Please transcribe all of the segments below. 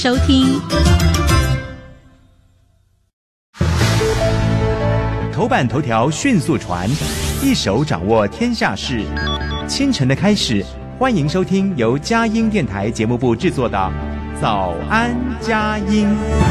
收听头版头条迅速传，一手掌握天下事。清晨的开始，欢迎收听由佳音电台节目部制作的《早安佳音》。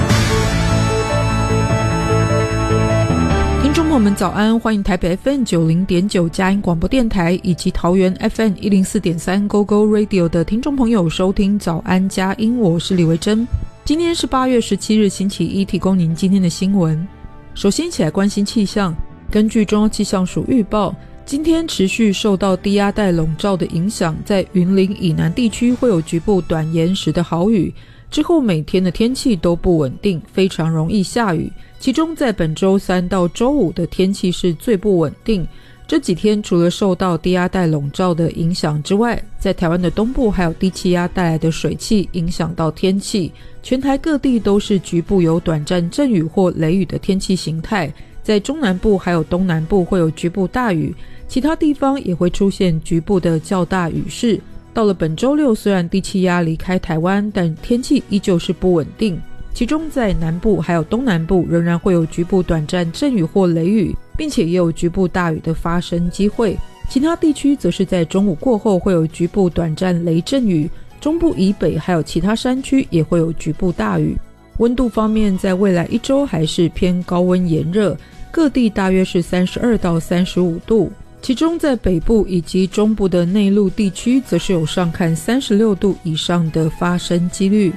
听众朋友们早安，欢迎台北 FM90.9 佳音广播电台以及桃园 FM104.3 GoGo Radio 的听众朋友收听早安佳音，我是李维珍。今天是8月17日星期一，提供您今天的新闻。首先一起来关心气象。根据中央气象署预报，今天持续受到低压带笼罩的影响，在云林以南地区会有局部短延时的豪雨，之后每天的天气都不稳定，非常容易下雨。其中在本周3到周5的天气是最不稳定。这几天除了受到低压带笼罩的影响之外，在台湾的东部还有低气压带来的水汽影响到天气，全台各地都是局部有短暂阵雨或雷雨的天气形态，在中南部还有东南部会有局部大雨，其他地方也会出现局部的较大雨势。到了本周六，虽然低气压离开台湾，但天气依旧是不稳定，其中在南部还有东南部仍然会有局部短暂阵雨或雷雨，并且也有局部大雨的发生机会。其他地区则是在中午过后会有局部短暂雷阵雨，中部以北还有其他山区也会有局部大雨。温度方面，在未来一周还是偏高温炎热，各地大约是32到35度，其中在北部以及中部的内陆地区则是有上看36度以上的发生几率。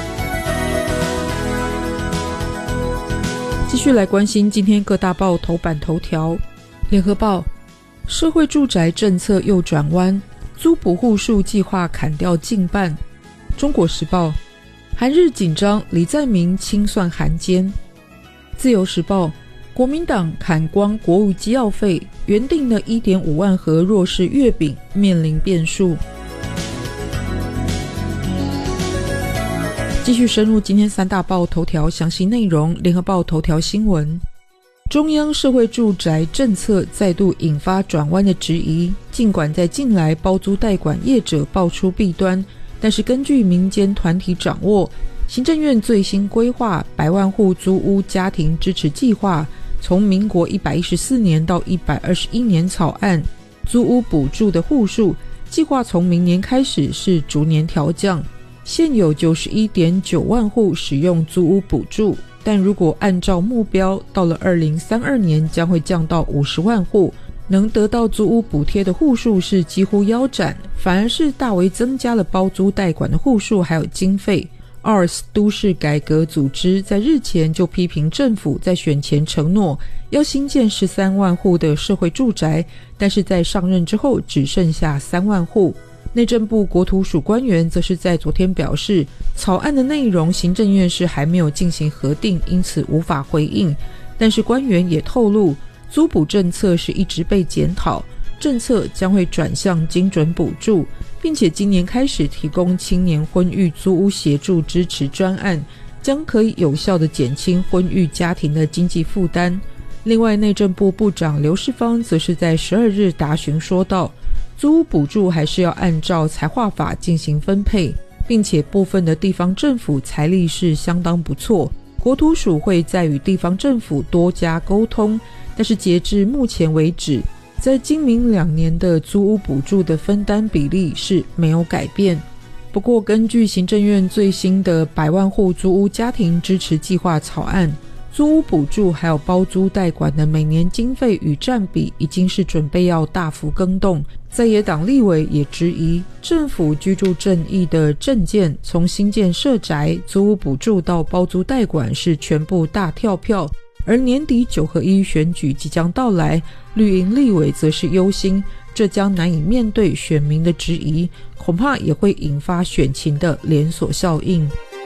继续来关心今天各大报头版头条。联合报，社会住宅政策又转弯，租补户数计划砍掉近半。中国时报，韩日紧张，李在明清算韩奸。自由时报，国民党砍光国务机要费，原定的 1.5 万盒弱势月饼面临变数。继续深入今天三大报头条详细内容。联合报头条新闻，中央社会住宅政策再度引发转弯的质疑。尽管在近来包租代管业者爆出弊端，但是根据民间团体掌握，行政院最新规划100万户租屋家庭支持计划，从民国114年到121年草案，租屋补助的户数计划从明年开始是逐年调降。现有 91.9 万户使用租屋补助，但如果按照目标，到了2032年将会降到50万户，能得到租屋补贴的户数是几乎腰斩，反而是大为增加了包租代管的户数还有经费。ARS 都市改革组织在日前就批评政府在选前承诺要新建13万户的社会住宅，但是在上任之后只剩下3万户。内政部国土署官员则是在昨天表示，草案的内容行政院是还没有进行核定，因此无法回应。但是官员也透露，租补政策是一直被检讨，政策将会转向精准补助，并且今年开始提供青年婚育租屋协助支持专案，将可以有效地减轻婚育家庭的经济负担。另外，内政部部长刘世芳则是在12日答询说道，租屋补助还是要按照财划法进行分配，并且部分的地方政府财力是相当不错，国土署会再与地方政府多加沟通，但是截至目前为止，在今明2年的租屋补助的分担比例是没有改变。不过根据行政院最新的100万户租屋家庭支持计划草案，租屋补助还有包租代管的每年经费与占比已经是准备要大幅更动。在野党立委也质疑，政府居住正义的政见从新建社宅、租屋补助到包租代管是全部大跳票，而年底9合1选举即将到来，绿营立委则是忧心这将难以面对选民的质疑，恐怕也会引发选情的连锁效应。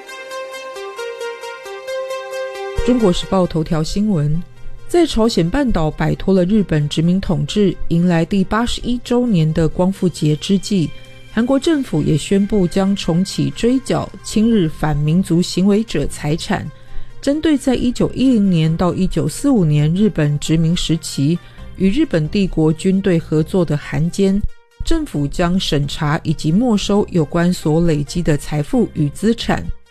中国时报头条新闻，在朝鲜半岛摆脱了日本殖民统治，迎来第81周年的光复节之际，韩国政府也宣布将重启追缴亲日反民族行为者财产，针对在1910年到1945年日本殖民时期与日本帝国军队合作的韩奸，政府将审查以及没收有关所累积的财富与资产，